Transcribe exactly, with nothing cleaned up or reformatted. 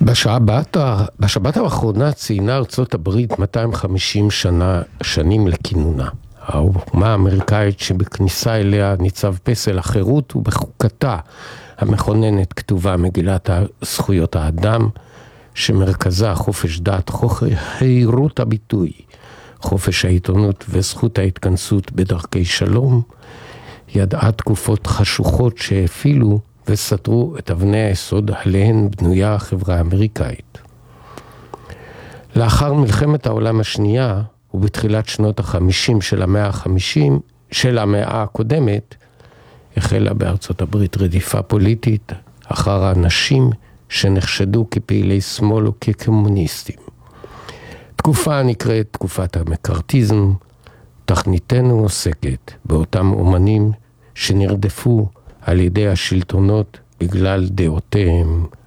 בשבת, בשבת האחרונה ציינה ארצות הברית מאתיים וחמישים שנה, שנים לכינונה. האומה האמריקאית שבכניסה אליה ניצב פסל החירות ובחוקתה המכוננת כתובה מגילת זכויות האדם, שמרכזה חופש דת, חירות הביטוי, חופש העיתונות וזכות ההתכנסות בדרכי שלום, ידעה תקופות חשוכות שהפעילו וסתרו את אבני היסוד עליהן בנויה החברה האמריקאית. לאחר מלחמת העולם השנייה ובתחילת שנות החמישים של המאה החמישים, של המאה הקודמת, החלה בארצות הברית רדיפה פוליטית אחר האנשים שנחשדו כפעילי שמאל או כקומוניסטים. תקופה נקראת תקופת המקארתיזם. תכניתנו עוסקת באותם אומנים שנרדפו על ידי השלטונות בגלל דעותיהם